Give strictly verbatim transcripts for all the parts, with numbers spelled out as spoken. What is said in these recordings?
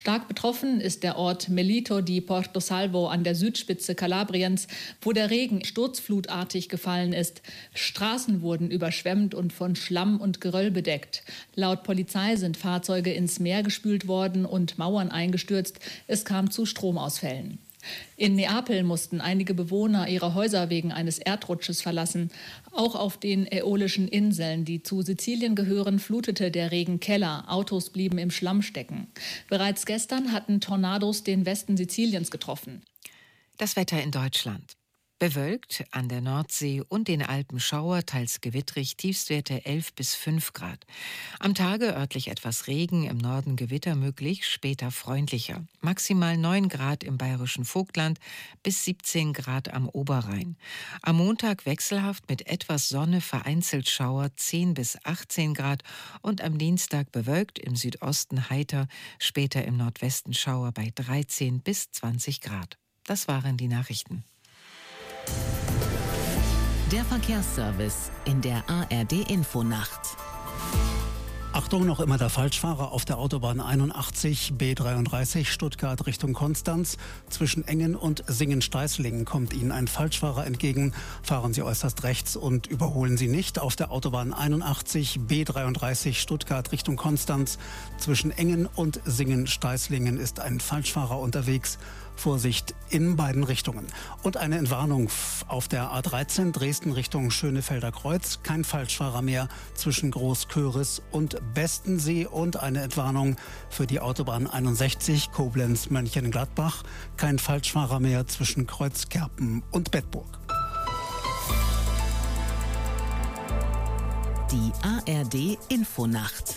Stark betroffen ist der Ort Melito di Porto Salvo an der Südspitze Kalabriens, wo der Regen sturzflutartig gefallen ist. Straßen wurden überschwemmt und von Schlamm und Geröll bedeckt. Laut Polizei sind Fahrzeuge ins Meer gespült worden und Mauern eingestürzt. Es kam zu Stromausfällen. In Neapel mussten einige Bewohner ihre Häuser wegen eines Erdrutsches verlassen. Auch auf den Äolischen Inseln, die zu Sizilien gehören, flutete der Regen Keller. Autos blieben im Schlamm stecken. Bereits gestern hatten Tornados den Westen Siziliens getroffen. Das Wetter in Deutschland. Bewölkt, an der Nordsee und den Alpen Schauer, teils gewittrig, Tiefstwerte elf bis fünf Grad. Am Tage örtlich etwas Regen, im Norden Gewitter möglich, später freundlicher. Maximal neun Grad im bayerischen Vogtland bis siebzehn Grad am Oberrhein. Am Montag wechselhaft mit etwas Sonne, vereinzelt Schauer, zehn bis achtzehn Grad. Und am Dienstag bewölkt, im Südosten heiter, später im Nordwesten Schauer bei dreizehn bis zwanzig Grad. Das waren die Nachrichten. Der Verkehrsservice in der A R D-Infonacht. Achtung, noch immer der Falschfahrer auf der Autobahn einundachtzig B dreiunddreißig Stuttgart Richtung Konstanz. Zwischen Engen und Singen-Steißlingen kommt Ihnen ein Falschfahrer entgegen. Fahren Sie äußerst rechts und überholen Sie nicht. Auf der Autobahn einundachtzig B dreiunddreißig Stuttgart Richtung Konstanz. Zwischen Engen und Singen-Steißlingen ist ein Falschfahrer unterwegs. Vorsicht in beiden Richtungen. Und eine Entwarnung auf der A dreizehn Dresden Richtung Schönefelder Kreuz. Kein Falschfahrer mehr zwischen Großköris und Bestensee. Und eine Entwarnung für die Autobahn einundsechzig Koblenz-Mönchengladbach. Kein Falschfahrer mehr zwischen Kreuzkerpen und Bedburg. Die A R D-Infonacht.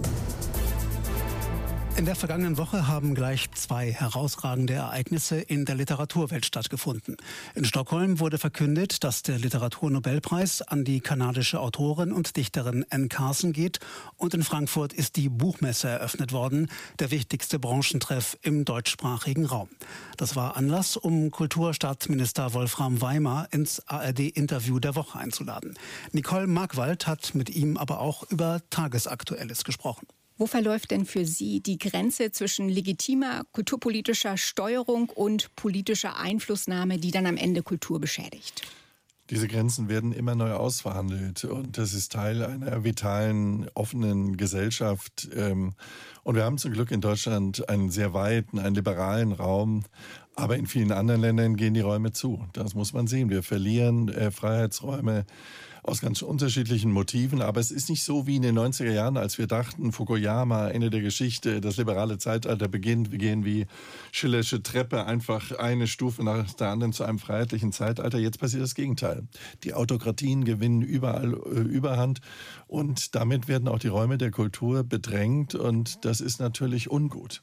In der vergangenen Woche haben gleich zwei herausragende Ereignisse in der Literaturwelt stattgefunden. In Stockholm wurde verkündet, dass der Literaturnobelpreis an die kanadische Autorin und Dichterin Anne Carson geht. Und in Frankfurt ist die Buchmesse eröffnet worden, der wichtigste Branchentreff im deutschsprachigen Raum. Das war Anlass, um Kulturstaatsminister Wolfram Weimar ins A R D-Interview der Woche einzuladen. Nicole Markwald hat mit ihm aber auch über Tagesaktuelles gesprochen. Wo verläuft denn für Sie die Grenze zwischen legitimer kulturpolitischer Steuerung und politischer Einflussnahme, die dann am Ende Kultur beschädigt? Diese Grenzen werden immer neu ausverhandelt und das ist Teil einer vitalen, offenen Gesellschaft. Und wir haben zum Glück in Deutschland einen sehr weiten, einen liberalen Raum, aber in vielen anderen Ländern gehen die Räume zu. Das muss man sehen. Wir verlieren Freiheitsräume aus ganz unterschiedlichen Motiven, aber es ist nicht so wie in den neunziger Jahren, als wir dachten, Fukuyama, Ende der Geschichte, das liberale Zeitalter beginnt, wir gehen wie Schillersche Treppe einfach eine Stufe nach der anderen zu einem freiheitlichen Zeitalter. Jetzt passiert das Gegenteil. Die Autokratien gewinnen überall äh, Überhand und damit werden auch die Räume der Kultur bedrängt und das ist natürlich ungut.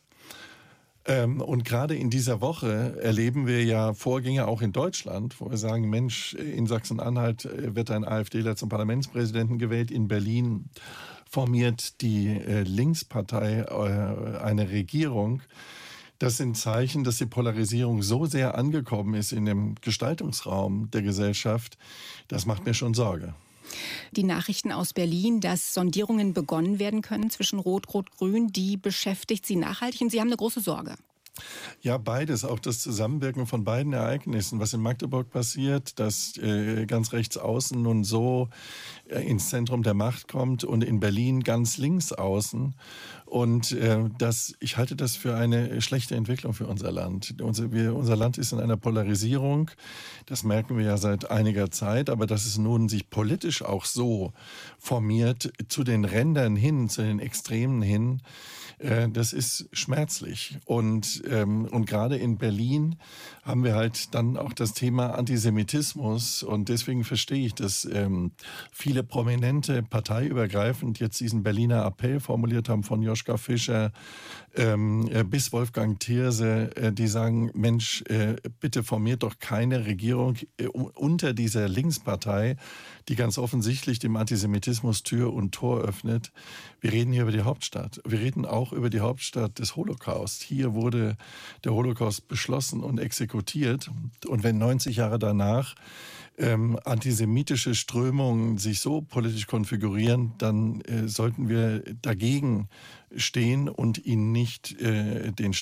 Ähm, und gerade in dieser Woche erleben wir ja Vorgänge auch in Deutschland, wo wir sagen, Mensch, in Sachsen-Anhalt wird ein AfDler zum Parlamentspräsidenten gewählt, in Berlin formiert die äh, Linkspartei äh, eine Regierung. Das sind Zeichen, dass die Polarisierung so sehr angekommen ist in dem Gestaltungsraum der Gesellschaft, das macht mir schon Sorge. Die Nachrichten aus Berlin, dass Sondierungen begonnen werden können zwischen Rot, Rot, Grün, die beschäftigt Sie nachhaltig und Sie haben eine große Sorge. Ja, beides, auch das Zusammenwirken von beiden Ereignissen. Was in Magdeburg passiert, dass äh, ganz rechts außen nun so äh, ins Zentrum der Macht kommt und in Berlin ganz links außen. Und äh, das, ich halte das für eine schlechte Entwicklung für unser Land. Unser, wir, unser Land ist in einer Polarisierung, das merken wir ja seit einiger Zeit, aber dass es nun sich politisch auch so formiert, zu den Rändern hin, zu den Extremen hin, äh, das ist schmerzlich. Und, ähm, und gerade in Berlin haben wir halt dann auch das Thema Antisemitismus und deswegen verstehe ich, dass ähm, viele Prominente parteiübergreifend jetzt diesen Berliner Appell formuliert haben, von Joschka Fischer ähm, bis Wolfgang Thierse, äh, die sagen, Mensch, äh, bitte formiert doch keine Regierung äh, unter dieser Linkspartei, die ganz offensichtlich dem Antisemitismus Tür und Tor öffnet. Wir reden hier über die Hauptstadt. Wir reden auch über die Hauptstadt des Holocaust. Hier wurde der Holocaust beschlossen und exekutiert. Und wenn neunzig Jahre danach ähm, antisemitische Strömungen sich so politisch konfigurieren, dann äh, sollten wir dagegen stehen und ihnen nicht nicht äh, den